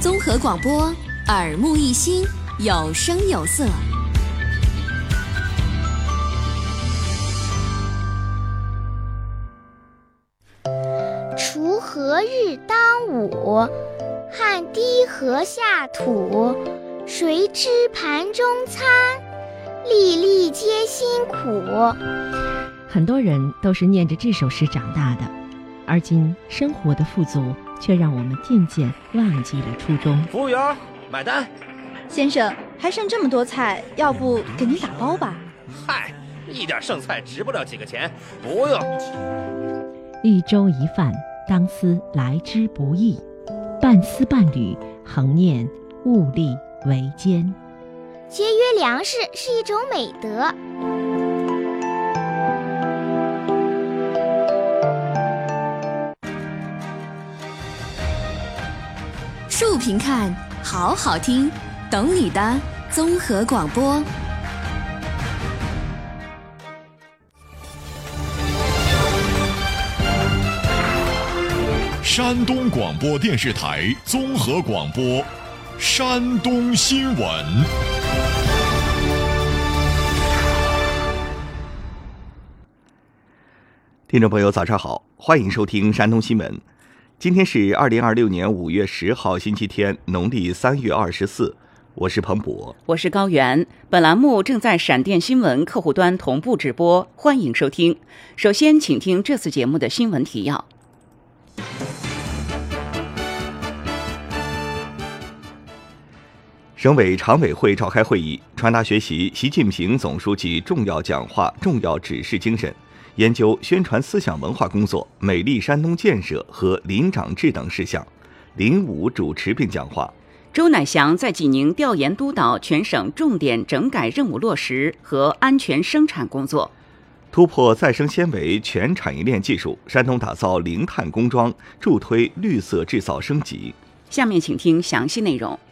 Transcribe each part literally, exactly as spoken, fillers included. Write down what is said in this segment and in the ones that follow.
综合广播，耳目一新，有声有色。 锄禾日当午，汗滴禾下土。谁知盘中餐，粒粒皆辛苦。 很多人都是念着这首诗长大的，而今生活的富足却让我们渐渐忘记了初衷。 服务员，买单。 先生，还剩这么多菜，要不给您打包吧？ 嗨，一点剩菜值不了几个钱，不用。 一粥一饭，当思来之不易；半丝半缕，恒念物力维艰。 节约粮食是一种美德。 竖屏看，好好听，懂你的综合广播。 山东广播电视台综合广播，山东新闻。 听众朋友早上好，欢迎收听山东新闻。今天是二零二六年五月十号星期天，农历三月二十四。我是彭博， 我是高原。本栏目正在闪电新闻客户端同步直播，欢迎收听。首先请听这次节目的新闻提要。 省委常委会召开会议，传达学习习近平总书记重要讲话、重要指示精神，研究宣传思想文化工作、美丽山东建设和林长制等事项。林武主持并讲话。 周乃祥在济宁调研督导全省重点整改任务落实和安全生产工作。 突破再生纤维全产业链技术，山东打造零碳工装，助推绿色制造升级。 下面请听详细内容。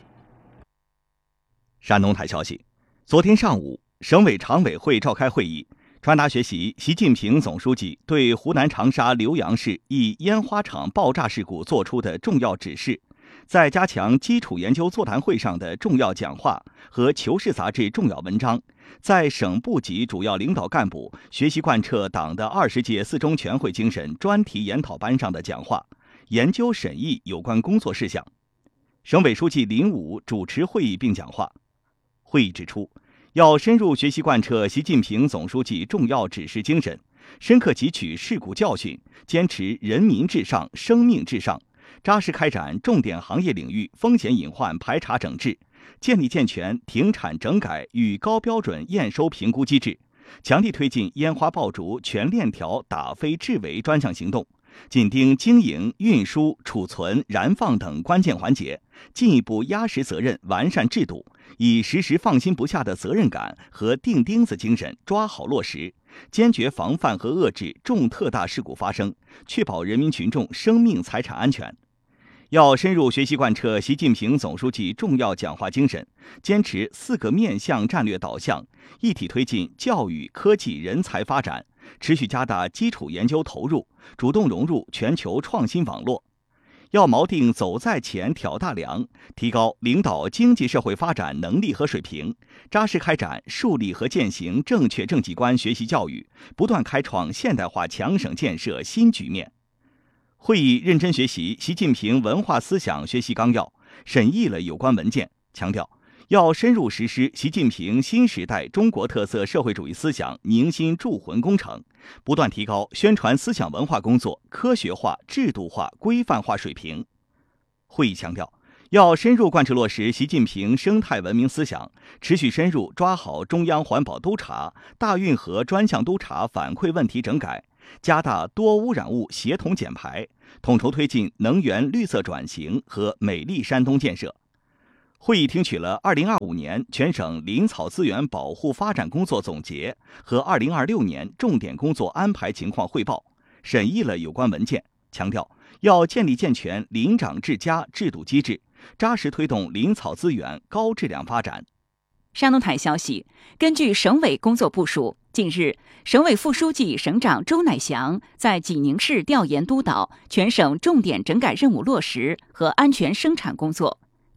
山东台消息，昨天上午，省委常委会召开会议，传达学习习近平总书记对湖南长沙浏阳市一烟花厂爆炸事故作出的重要指示，在加强基础研究座谈会上的重要讲话和《求是》杂志重要文章，在省部级主要领导干部学习贯彻党的二十届四中全会精神专题研讨班上的讲话，研究审议有关工作事项。省委书记林武主持会议并讲话。会议指出，要深入学习贯彻习近平总书记重要指示精神，深刻汲取事故教训，坚持人民至上、生命至上，扎实开展重点行业领域风险隐患排查整治，建立健全停产整改与高标准验收评估机制，强力推进烟花爆竹全链条打非治伪专项行动，紧盯经营、运输、储存、燃放等关键环节，进一步压实责任，完善制度，以时时放心不下的责任感和钉钉子精神抓好落实，坚决防范和遏制重特大事故发生，确保人民群众生命财产安全。要深入学习贯彻习近平总书记重要讲话精神，坚持四个面向战略导向，一体推进教育、科技、人才发展，持续加大基础研究投入，主动融入全球创新网络。要锚定走在前、挑大梁，提高领导经济社会发展能力和水平，扎实开展树立和践行正确政绩观学习教育，不断开创现代化强省建设新局面。会议认真学习习近平文化思想学习纲要，审议了有关文件，强调要深入实施习近平新时代中国特色社会主义思想凝心铸魂工程，不断提高宣传思想文化工作科学化、制度化、规范化水平。会议强调，要深入贯彻落实习近平生态文明思想，持续深入抓好中央环保督察、大运河专项督察反馈问题整改，加大多污染物协同减排，统筹推进能源绿色转型和美丽山东建设。会议听取了二零二五年全省林草资源保护发展工作总结和二零二六年重点工作安排情况汇报，审议了有关文件，强调要建立健全林长治家制度机制，扎实推动林草资源高质量发展。 山东台消息，根据省委工作部署，近日，省委副书记、省长周乃祥在济宁市调研督导全省重点整改任务落实和安全生产工作。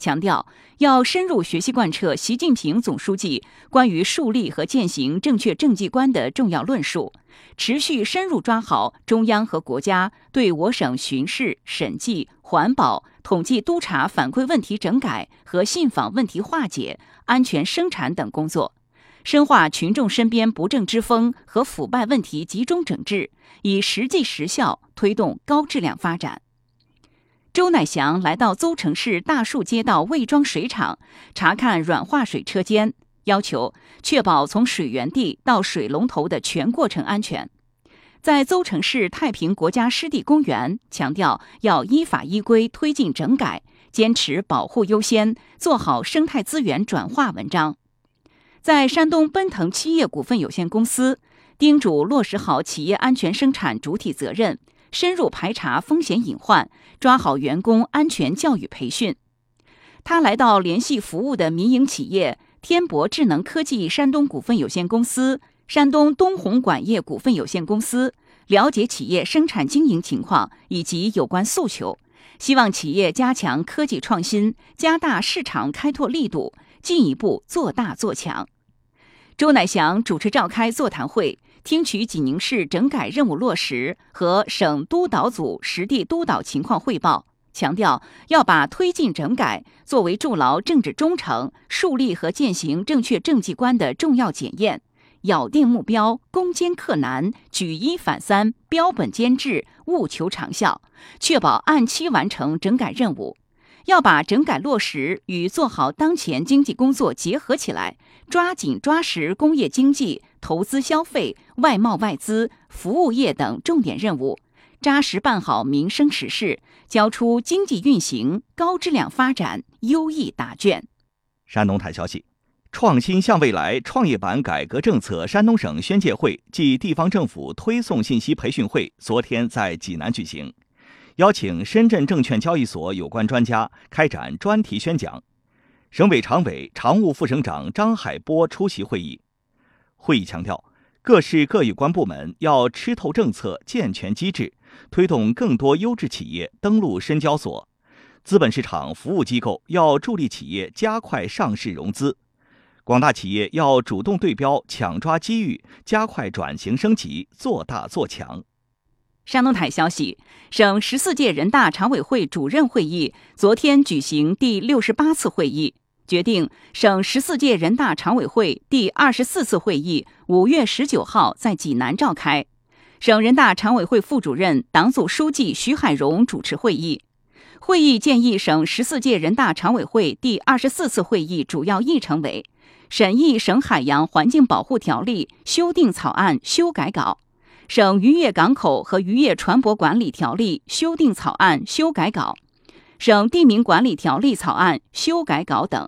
强调要深入学习贯彻习近平总书记关于树立和践行正确政绩观的重要论述，持续深入抓好中央和国家对我省巡视、审计、环保、统计督查反馈问题整改和信访问题化解、安全生产等工作，深化群众身边不正之风和腐败问题集中整治，以实际实效推动高质量发展。周乃祥来到邹城市大树街道魏庄水厂查看软化水车间，要求确保从水源地到水龙头的全过程安全。在邹城市太平国家湿地公园，强调要依法依规推进整改，坚持保护优先，做好生态资源转化文章。在山东奔腾企业股份有限公司，叮嘱落实好企业安全生产主体责任，深入排查风险隐患，抓好员工安全教育培训。他来到联系服务的民营企业天博智能科技山东股份有限公司、山东东红管业股份有限公司，了解企业生产经营情况以及有关诉求，希望企业加强科技创新，加大市场开拓力度，进一步做大做强。周乃祥主持召开座谈会，听取济宁市整改任务落实和省督导组实地督导情况汇报，强调要把推进整改作为筑牢政治忠诚、树立和践行正确政绩观的重要检验，咬定目标，攻坚克难，举一反三，标本兼治，务求长效，确保按期完成整改任务。要把整改落实与做好当前经济工作结合起来，抓紧抓实工业经济、投资消费、外贸外资、服务业等重点任务，扎实办好民生实事，交出经济运行、高质量发展优异答卷。 山东台消息，创新向未来创业板改革政策山东省宣介会暨地方政府推送信息培训会昨天在济南举行，邀请深圳证券交易所有关专家开展专题宣讲。省委常委、常务副省长张海波出席会议。会议强调，各市各有关部门要吃透政策、健全机制，推动更多优质企业登陆深交所。资本市场服务机构要助力企业加快上市融资。广大企业要主动对标，抢抓机遇，加快转型升级，做大做强。 山东台消息，省十四届人大常委会主任会议昨天举行第六十八次会议，决定省十四届人大常委会第二十四次会议五月十九号在济南召开。省人大常委会副主任、党组书记徐海荣主持会议。会议建议省十四届人大常委会第二十四次会议主要议程为：审议省海洋环境保护条例修订草案修改稿、省渔业港口和渔业船舶管理条例修订草案修改稿、省地名管理条例草案修改稿等。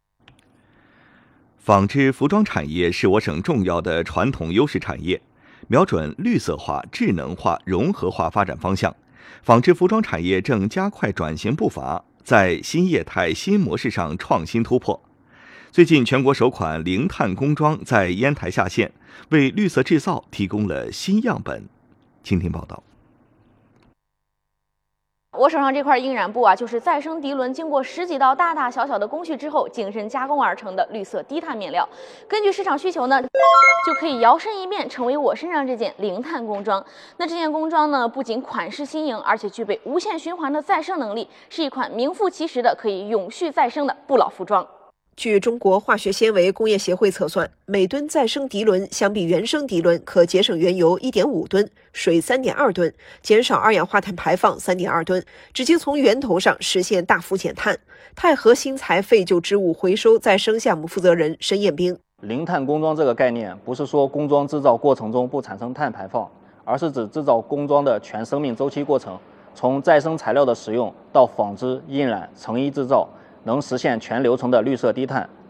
纺织服装产业是我省重要的传统优势产业，瞄准绿色化、智能化、融合化发展方向，纺织服装产业正加快转型步伐，在新业态、新模式上创新突破。最近，全国首款零碳工装在烟台下线，为绿色制造提供了新样本。请听报道。 我手上这块印染布啊，就是再生涤纶经过十几道大大小小的工序之后精深加工而成的绿色低碳面料。根据市场需求呢，就可以摇身一变成为我身上这件零碳工装。那这件工装呢，不仅款式新颖，而且具备无限循环的再生能力，是一款名副其实的可以永续再生的不老服装。 据中国化学纤维工业协会测算，每吨再生涤纶相比原生涤纶可节省原油 一点五吨、水 三点二吨，减少二氧化碳排放 三点二吨，直接从源头上实现大幅减碳。钛合新材废旧织物回收再生项目负责人申彦兵： 零碳工装这个概念，不是说工装制造过程中不产生碳排放，而是指制造工装的全生命周期过程，从再生材料的使用到纺织、印染、成衣制造，能实现全流程的绿色低碳。